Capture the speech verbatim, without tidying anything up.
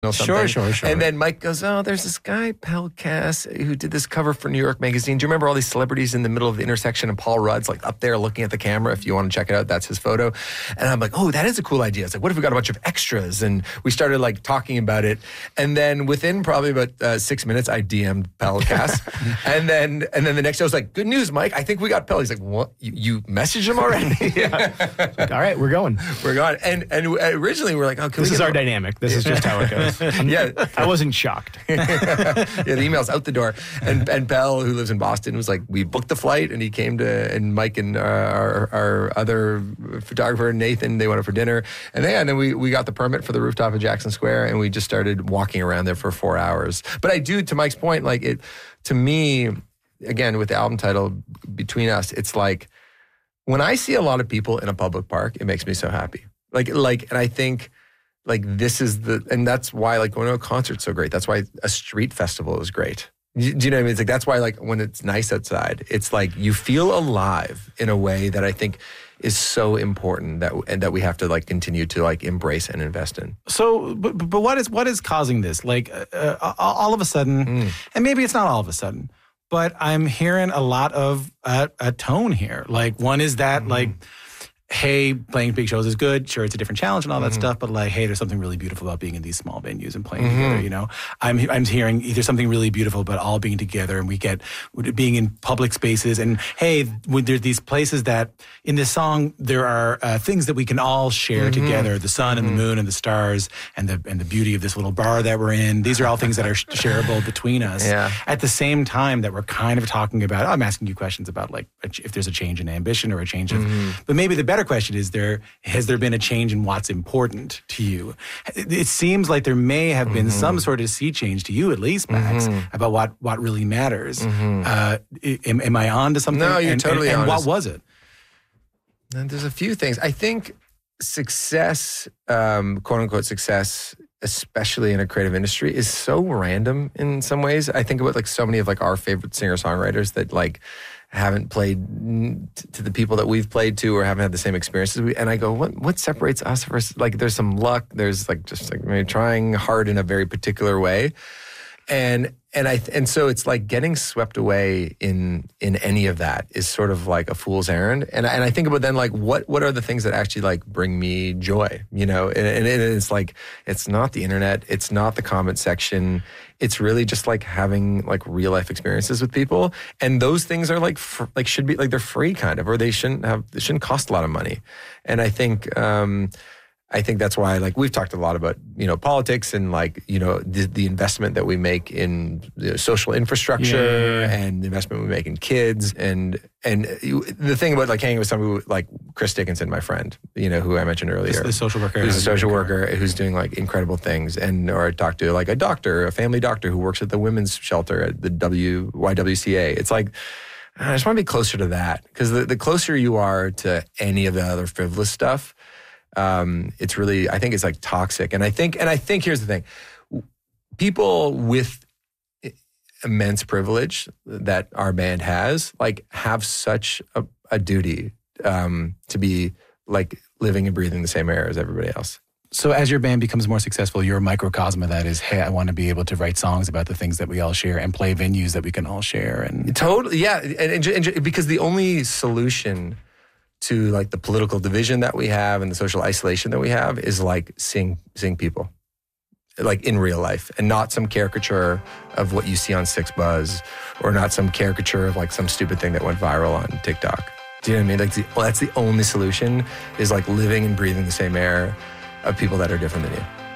Know something. Sure, sure, sure. And then Mike goes, oh, there's this guy, Pell Cass, who did this cover for New York Magazine. Do you remember all these celebrities in the middle of the intersection and Paul Rudd's like up there looking at the camera? If you want to check it out, that's his photo. And I'm like, oh, that is a cool idea. It's like, what if we got a bunch of extras? And we started like talking about it. And then within probably about uh, six minutes, I D M'd Pell Cass. and then and then the next day I was like, good news, Mike. I think we got Pell. He's like, what? You, you messaged him already? Yeah. Like, all right, we're going. We're going. And, and originally we were like, oh, can this we is get our a- dynamic. This is just how it goes. Yeah. I wasn't shocked. Yeah, the email's out the door. And and Pell, who lives in Boston, was like, we booked the flight, and he came to, and Mike and uh, our our other photographer, Nathan, they went up for dinner. And then, and then we, we got the permit for the rooftop of Jackson Square, and we just started walking around there for four hours. But I do, to Mike's point, like it, to me, again, with the album title, Between Us, it's like, when I see a lot of people in a public park, it makes me so happy. Like, like, and I think, like, this is the, and that's why, like, going to a concert's so great. That's why a street festival is great. Do you know what I mean? It's like, that's why, like, when it's nice outside, it's like you feel alive in a way that I think is so important that, and that we have to, like, continue to, like, embrace and invest in. So, but, but what is, what is causing this? Like, uh, all of a sudden, mm. and maybe it's not all of a sudden, but I'm hearing a lot of uh, a tone here. Like, one is that, mm. like, hey, playing big shows is good. Sure, it's a different challenge and all that mm-hmm. stuff, but like, hey, there's something really beautiful about being in these small venues and playing mm-hmm. together, you know? I'm I'm hearing there's something really beautiful about all being together, and we get being in public spaces, and hey, there's these places that, in this song, there are uh, things that we can all share mm-hmm. together, the sun and mm-hmm. the moon and the stars and the and the beauty of this little bar that we're in. These are all things that are shareable between us. Yeah. At the same time that we're kind of talking about, I'm asking you questions about like if there's a change in ambition or a change of, mm-hmm. but maybe the better question is, there has there been a change in what's important to you? It seems like there may have been mm-hmm. some sort of sea change to you, at least, Max, mm-hmm. about what, what really matters. Mm-hmm. Uh, am, am I on to something? No, you're and, totally and, on. And what was it? And there's a few things. I think success, um, quote unquote success, especially in a creative industry, is so random in some ways. I think about like so many of like our favorite singer-songwriters that like haven't played to the people that we've played to or haven't had the same experiences. We, and I go, what what separates us versus, like, there's some luck. There's like just like maybe trying hard in a very particular way. And and I and so it's like getting swept away in in any of that is sort of like a fool's errand. And and I think about then like what what are the things that actually like bring me joy, you know? And, and it's like, it's not the internet, it's not the comment section. It's really just like having like real life experiences with people, and those things are like fr- like should be like they're free kind of, or they shouldn't have they shouldn't cost a lot of money. And I think. Um, I think that's why, like, we've talked a lot about, you know, politics and, like, you know, the, the investment that we make in you know, social infrastructure yeah, yeah, yeah. and the investment we make in kids. And and you, the thing about, like, hanging with somebody who, like Chris Dickinson, my friend, you know, who I mentioned earlier. The, the social worker. Who's a social worker who's doing, like, incredible things. And or I talked to, like, a doctor, a family doctor who works at the women's shelter at the W Y W C A. It's like, I just want to be closer to that. Because the, the closer you are to any of the other frivolous stuff, Um, it's really, I think it's like toxic. And I think, and I think here's the thing, people with immense privilege that our band has, like, have such a, a duty um, to be like living and breathing the same air as everybody else. So as your band becomes more successful, your microcosm of that is, hey, I want to be able to write songs about the things that we all share and play venues that we can all share. And totally, yeah. And, and, and because the only solution to like the political division that we have and the social isolation that we have is like seeing seeing people like in real life, and not some caricature of what you see on Six Buzz, or not some caricature of like some stupid thing that went viral on TikTok. Do you know what I mean? Like the, well, that's the only solution, is like living and breathing the same air of people that are different than you.